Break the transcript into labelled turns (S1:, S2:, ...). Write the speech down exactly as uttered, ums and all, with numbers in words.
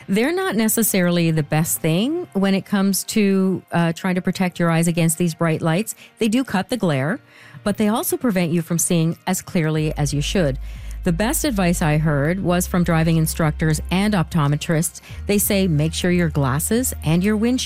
S1: They're not necessarily the best thing when it comes to uh, trying to protect your eyes against these bright lights. They do cut the glare, but they also prevent you from seeing as clearly as you should. The best advice I heard was from driving instructors and optometrists. They say make sure your glasses and your windshield